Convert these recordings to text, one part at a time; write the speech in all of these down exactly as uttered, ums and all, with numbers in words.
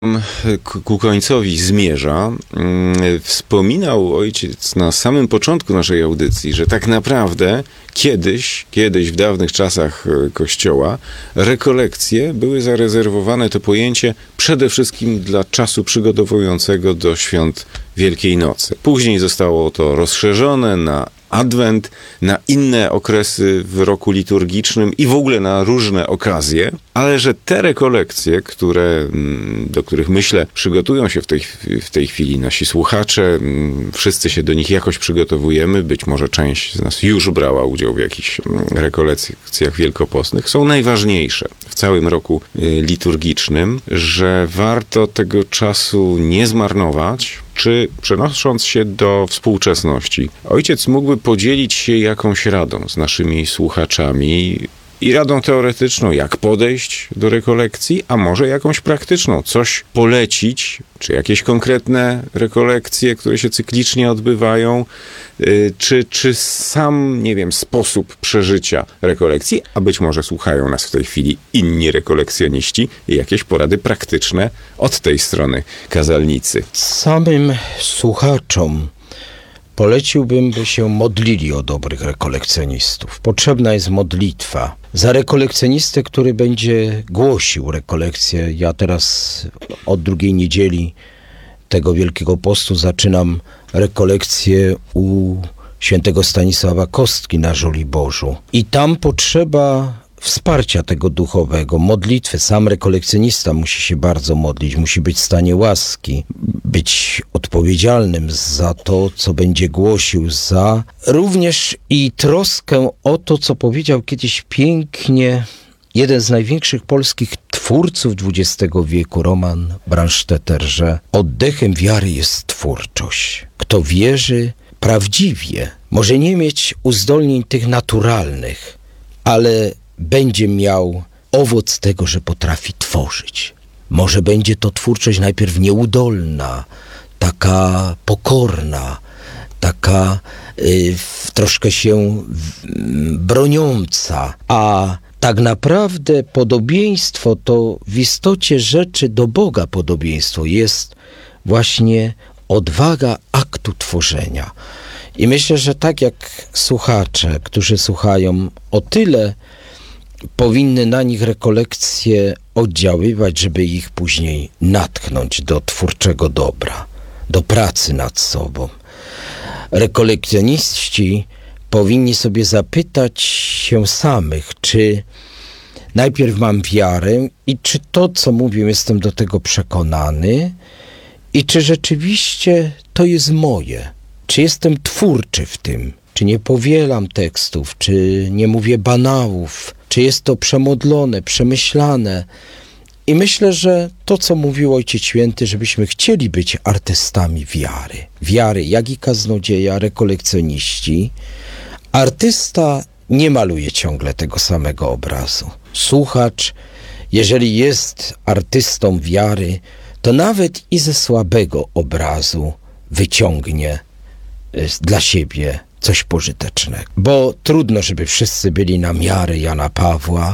ku końcowi zmierza. Wspominał ojciec na samym początku naszej audycji, że tak naprawdę kiedyś, kiedyś w dawnych czasach Kościoła rekolekcje były zarezerwowane, to pojęcie, przede wszystkim dla czasu przygotowującego do świąt Wielkiej Nocy. Później zostało to rozszerzone na Adwent, na inne okresy w roku liturgicznym i w ogóle na różne okazje, ale że te rekolekcje, które, do których myślę przygotują się w tej, w tej chwili nasi słuchacze, wszyscy się do nich jakoś przygotowujemy, być może część z nas już brała udział w jakichś rekolekcjach wielkopostnych, są najważniejsze w całym roku liturgicznym, że warto tego czasu nie zmarnować. Czy przenosząc się do współczesności, ojciec mógłby podzielić się jakąś radą z naszymi słuchaczami i radą teoretyczną, jak podejść do rekolekcji, a może jakąś praktyczną, coś polecić, czy jakieś konkretne rekolekcje, które się cyklicznie odbywają, czy, czy sam, nie wiem, sposób przeżycia rekolekcji, a być może słuchają nas w tej chwili inni rekolekcjoniści i jakieś porady praktyczne od tej strony kazalnicy. Samym słuchaczom poleciłbym, by się modlili o dobrych rekolekcjonistów. Potrzebna jest modlitwa za rekolekcjonistę, który będzie głosił rekolekcję. Ja teraz od drugiej niedzieli tego Wielkiego Postu zaczynam rekolekcję u świętego Stanisława Kostki na Żoliborzu. I tam potrzeba wsparcia tego duchowego, modlitwy. Sam rekolekcjonista musi się bardzo modlić, musi być w stanie łaski, być odpowiedzialnym za to, co będzie głosił, za również i troskę o to, co powiedział kiedyś pięknie jeden z największych polskich twórców dwudziestego wieku, Roman Brandstetter, że oddechem wiary jest twórczość. Kto wierzy prawdziwie, może nie mieć uzdolnień tych naturalnych, ale będzie miał owoc tego, że potrafi tworzyć. Może będzie to twórczość najpierw nieudolna, taka pokorna, taka y, troszkę się broniąca, a tak naprawdę podobieństwo to w istocie rzeczy do Boga podobieństwo jest właśnie odwaga aktu tworzenia. I myślę, że tak jak słuchacze, którzy słuchają, o tyle powinny na nich rekolekcje oddziaływać, żeby ich później natchnąć do twórczego dobra, do pracy nad sobą. Rekolekcjoniści powinni sobie zapytać się samych, czy najpierw mam wiarę i czy to, co mówię, jestem do tego przekonany i czy rzeczywiście to jest moje, czy jestem twórczy w tym, czy nie powielam tekstów, czy nie mówię banałów, czy jest to przemodlone, przemyślane. I myślę, że to, co mówił Ojciec Święty, żebyśmy chcieli być artystami wiary. Wiary, jak i kaznodzieja, rekolekcjoniści. Artysta nie maluje ciągle tego samego obrazu. Słuchacz, jeżeli jest artystą wiary, to nawet i ze słabego obrazu wyciągnie dla siebie coś pożytecznego. Bo trudno, żeby wszyscy byli na miarę Jana Pawła,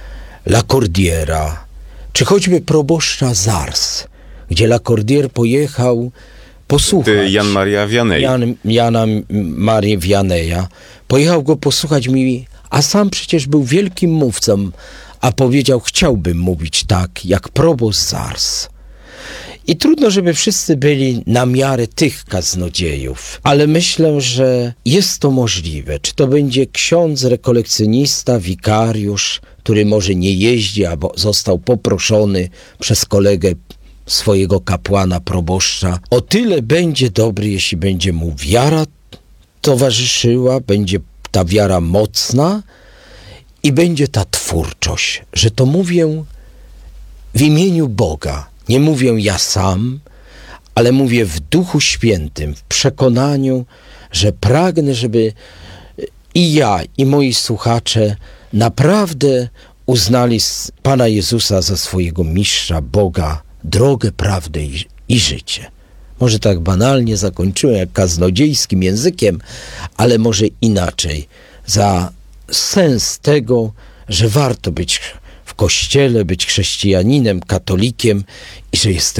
Lacordiera, czy choćby proboszcza z Ars, gdzie Lacordier pojechał posłuchać. Jan Maria Vianney. Jan, Jana Marii Vianneya. Pojechał go posłuchać mi, a sam przecież był wielkim mówcą, a powiedział, chciałbym mówić tak, jak proboszcz z Ars. I trudno, żeby wszyscy byli na miarę tych kaznodziejów, ale myślę, że jest to możliwe. Czy to będzie ksiądz, rekolekcjonista, wikariusz, który może nie jeździ, albo został poproszony przez kolegę swojego kapłana, proboszcza. O tyle będzie dobry, jeśli będzie mu wiara towarzyszyła, będzie ta wiara mocna i będzie ta twórczość, że to mówię w imieniu Boga. Nie mówię ja sam, ale mówię w Duchu Świętym, w przekonaniu, że pragnę, żeby i ja, i moi słuchacze naprawdę uznali Pana Jezusa za swojego mistrza, Boga, drogę, prawdę i, i życie. Może tak banalnie zakończyłem, jak kaznodziejskim językiem, ale może inaczej. Za sens tego, że warto być w Kościele, być chrześcijaninem, katolikiem i że jestem